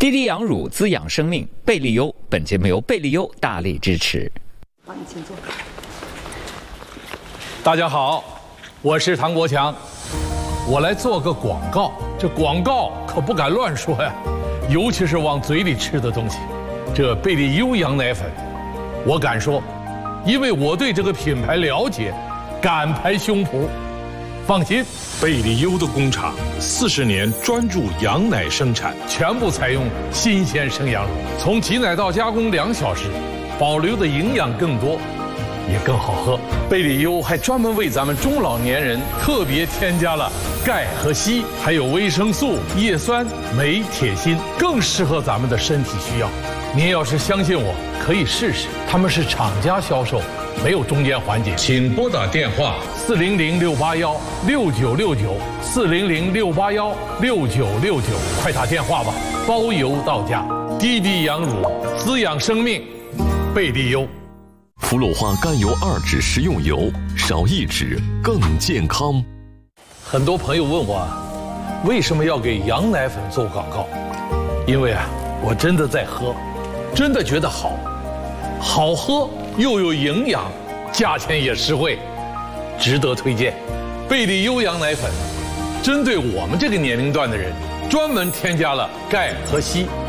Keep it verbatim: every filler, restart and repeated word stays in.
滴滴养乳滋养生命，贝利优。本节目由贝利优大力支持。 好，你请坐。 大家好，我是唐国强，我来做个广告。这广告可不敢乱说呀，尤其是往嘴里吃的东西。这贝利优羊奶粉，我敢说，因为我对这个品牌了解，敢拍胸脯。放心， 贝利优的工厂四十年专注羊奶生产， 全部采用新鲜生羊乳，从挤奶到加工两小时，保留的营养更多，也更好喝。贝利优还专门为咱们中老年人特别添加了钙和硒，还有维生素、叶酸、镁、铁、锌，更适合咱们的身体需要。您要是相信我，可以试试。他们是厂家销售，没有中间环节。 请拨打电话四零零六八幺六九六九，四零零六八幺六九六九，快打电话吧，包邮到家。滴滴养乳，滋养生命，贝利优。 氟氯化甘油二酯食用油，少一酯更健康。 很多朋友问我，为什么要给羊奶粉做广告？因为啊，我真的在喝，真的觉得好，好喝又有营养，价钱也实惠，值得推荐。贝利优羊奶粉，针对我们这个年龄段的人，专门添加了钙和硒。